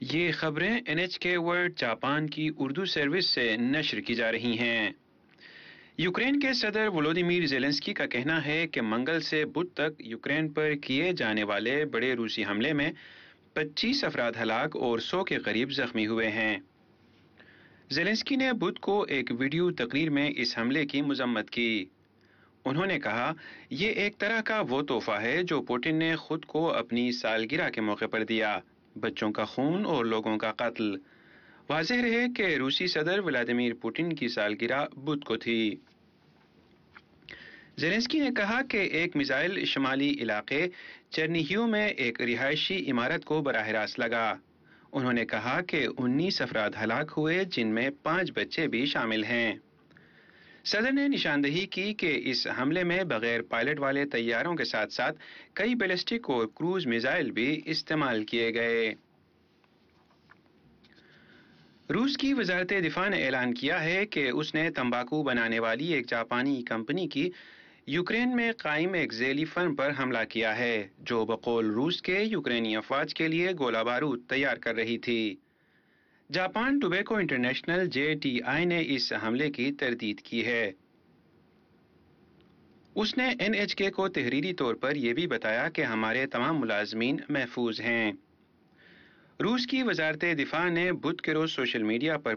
یہ خبریں NHK world Japan کی اردو سروس سے نشر کی جا رہی ہیں۔ یوکرین کے صدر ولودیمیر زیلنسکی کا کہنا ہے کہ منگل سے بدھ تک یوکرین پر کیے جانے والے بڑے روسی حملے میں 25 افراد ہلاک اور 100 کے قریب زخمی ہوئے ہیں۔ زیلنسکی نے بدھ کو ایک ویڈیو تقریر میں اس حملے کی مذمت کی۔ انہوں نے کہا، یہ ایک طرح کا وہ تحفہ ہے جو پوٹن نے خود کو اپنی سالگرہ کے موقع پر دیا، بچوں کا خون اور لوگوں کا قتل۔ واضح رہے کہ روسی صدر ولادیمیر پوٹن کی سالگرہ بدھ کو تھی۔ زیلنسکی نے کہا کہ ایک میزائل شمالی علاقے چرنیہیو میں ایک رہائشی عمارت کو براہ راست لگا۔ انہوں نے کہا کہ 19 افراد ہلاک ہوئے، جن میں 5 بچے بھی شامل ہیں۔ صدر نے نشاندہی کی کہ اس حملے میں بغیر پائلٹ والے طیاروں کے ساتھ ساتھ کئی بیلسٹک اور کروز میزائل بھی استعمال کیے گئے۔ روس کی وزارت دفاع نے اعلان کیا ہے کہ اس نے تمباکو بنانے والی ایک جاپانی کمپنی کی یوکرین میں قائم ایک ذیلی فرم پر حملہ کیا ہے، جو بقول روس کے یوکرینی افواج کے لیے گولہ بارود تیار کر رہی تھی۔ جاپان ٹوبیکو انٹرنیشنل JTI نے اس حملے کی تردید کی ہے۔ اس نے NHK کو تحریری طور پر یہ بھی بتایا کہ ہمارے تمام ملازمین محفوظ ہیں۔ روس کی وزارت دفاع نے بدھ کے روز سوشل میڈیا پر